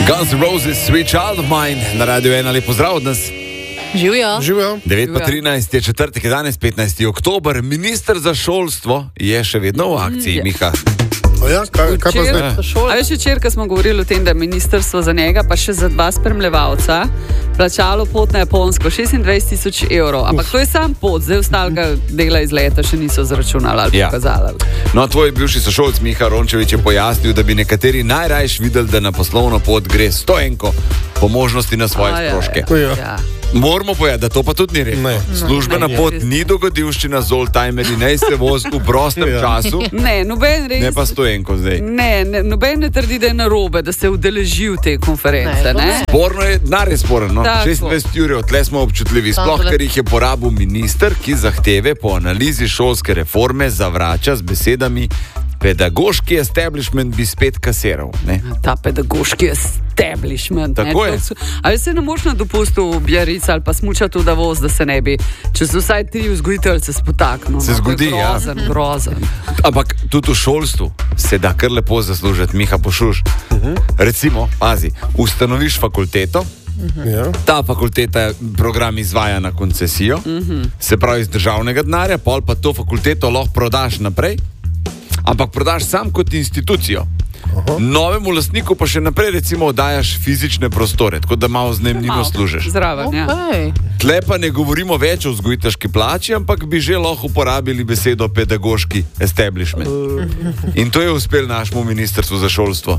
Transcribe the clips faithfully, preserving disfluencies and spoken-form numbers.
Guns N' Roses, Sweet Child of Mine, na Radio ena, lepo zdrav od nas. Živijo. Živijo. devet pa trinajst je četrtek, je danes petnajsti oktober, minister za šolstvo je še vedno v akciji, Miha. O ja, kaj, kaj pa zdaj? Včeraj- A veš, včeraj, ko smo govorili o tem, da je ministrstvo za njega, pa še za dva spremljevalca, plačalo pot na Japonsko šestindvajset tisoč evrov. Ampak to je sam pot, zdaj ostalega dela iz leta še niso zračunali ali Ja. pokazali. No, tvoj bivši sošolc Miha Rončević je pojasnil, da bi nekateri najrajš videli, da na poslovno pot gre stoenko, po možnosti na svoje A, ja, stroške. ja, Ja. ja. Moramo povedati, da to pa tudi ni res. Ne. Službena Ne, pot res. ni dogodivščina z oldtimerji, ne se vozi v prostem Ja. času, Ne, noben res. ne pa stoenko zdaj. Ne, ne, noben ne trdi, da je narobe, da se udeleži v te konference. Ne, to Ne, ne. Sporno je, denar je sporen. No? Tako. šestindvajset ur, tle smo občutljivi, sploh Samo ker jih je porabil minister, ki zahteve po analizi šolske reforme zavrača z besedami: pedagoški establishment bi spet kasiral. Ne? ta pedagoški establishment. Tako ne, je. to- Ali se ne moš na dopustu bjarica ali pa smučati v Davos, da se ne bi čez vsaj tri vzgojiteljce spotaknil. Se no, to je zgodi, ja. grozen, grozen. Ampak tudi v šolstvu se da kar lepo zaslužiti, Miha Pošuš. Recimo, pazi, ustanoviš fakulteto, Ja. ta fakulteta program izvaja na koncesijo, se pravi iz državnega denarja, pol pa to fakulteto lahko prodaš naprej, ampak prodaš sam kot institucijo. Novemu lastniku pa še naprej recimo dajaš fizične prostore, tako da malo z najemnino Malo služiš. Zraven, ja. Okay. Tle pa ne govorimo več o vzgojiteljski plači, ampak bi že lahko uporabili besedo pedagoški establishment. In to je uspel našemu ministrstvu za šolstvo.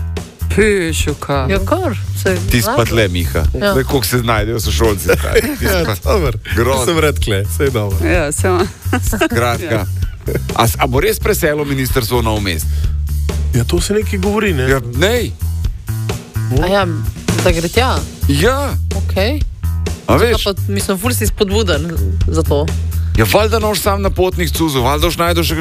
Pišuka. Ja, kar. Se Ti pa tle, Miha. Ja. Ja. Koliko se znajdejo sošolci. Ja, dober. Grozno. Sem red kle, vse je dobro. Ja, sem... Skratka. A, s- a bo res preselo ministrstvo na umest? Ja, to se nekaj govori, ne? Ja, nej. A ja, da gre tja. Ja, Ok. a veš. Pa, mislim, ful si spodbuden za to. Ja, valjda noš sam na potnih cuzov, valjda už najdeš še